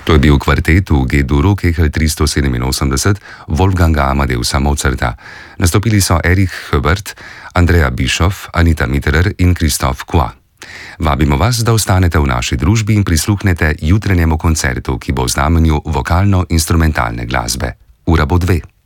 To je bil kvartet v G-duru Kehl 387 Wolfganga Amadeusa Mozarta. Nastopili so Erich Hubert, Andrea Bischoff, Anita Mitterer in Christophe Coix. Vabimo vas, da ostanete v naši družbi in prisluhnete jutranjemu koncertu, ki bo v znamenju vokalno-instrumentalne glasbe. Ura bo 2.